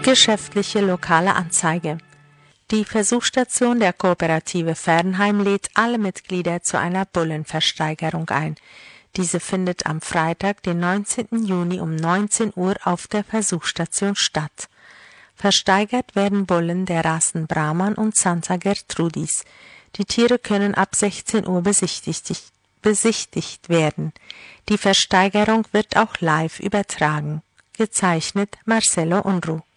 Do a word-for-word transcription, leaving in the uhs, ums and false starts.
Geschäftliche lokale Anzeige. Die Versuchsstation der Kooperative Fernheim lädt alle Mitglieder zu einer Bullenversteigerung ein. Diese findet am Freitag, den neunzehnten Juni um neunzehn Uhr auf der Versuchsstation statt. Versteigert werden Bullen der Rassen Brahman und Santa Gertrudis. Die Tiere können ab sechzehn Uhr besichtigt, besichtigt werden. Die Versteigerung wird auch live übertragen. Gezeichnet Marcelo Unruh.